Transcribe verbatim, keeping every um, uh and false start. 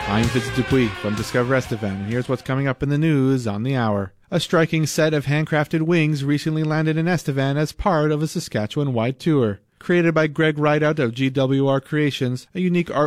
I'm Vincent Dupuis from Discover Estevan, and here's what's coming up in the news on the hour. A striking set of handcrafted wings recently landed in Estevan as part of a Saskatchewan-wide tour. Created by Greg Rideout of G W R Creations, a unique art